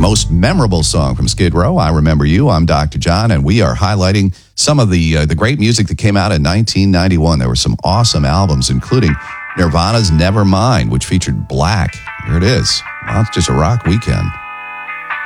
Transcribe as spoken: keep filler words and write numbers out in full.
most memorable song from Skid Row, I Remember You. I'm Doctor John, and we are highlighting some of the uh, the great music that came out in nineteen ninety-one. There were some awesome albums, including Nirvana's Nevermind, which featured Black. Here it is. Well, it's just a rock weekend.